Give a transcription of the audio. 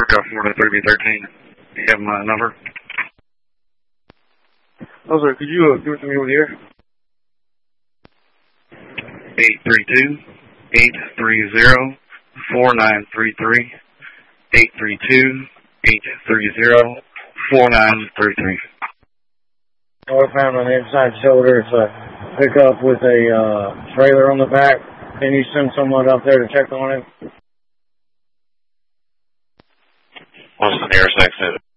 Aircraft 4-3B13. You have my number? Oh, sir, could you give it to me over here? 832-830-4933. 832-830-4933. I found on the inside shoulder. It's a pickup with a trailer on the back. Can you send someone up there to check on it? What's the nearest exit?